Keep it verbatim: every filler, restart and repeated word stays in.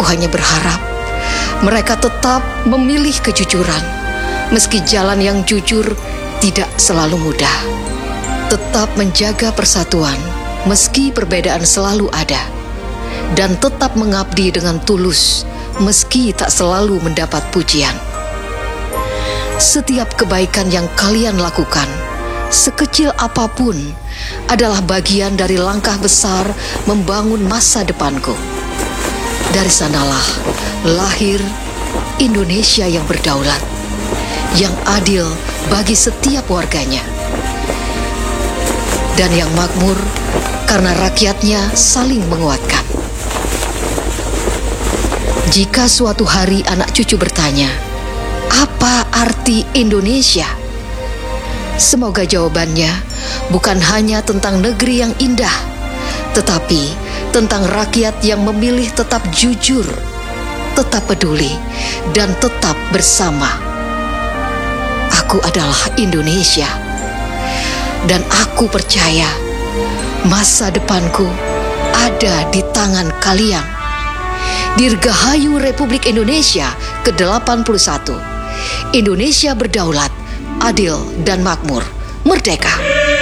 Aku hanya berharap mereka tetap memilih kejujuran, meski jalan yang jujur tidak selalu mudah. Tetap menjaga persatuan, meski perbedaan selalu ada. Dan tetap mengabdi dengan tulus, meski tak selalu mendapat pujian. Setiap kebaikan yang kalian lakukan, sekecil apapun, adalah bagian dari langkah besar membangun masa depanku. Dari sanalah lahir Indonesia yang berdaulat, yang adil bagi setiap warganya, dan yang makmur karena rakyatnya saling menguatkan. Jika suatu hari anak cucu bertanya, apa arti Indonesia? Semoga jawabannya bukan hanya tentang negeri yang indah, tetapi tentang rakyat yang memilih tetap jujur, tetap peduli, dan tetap bersama. Aku adalah Indonesia, dan aku percaya masa depanku ada di tangan kalian. Dirgahayu Republik Indonesia ke delapan puluh satu. Indonesia berdaulat, adil dan makmur, merdeka.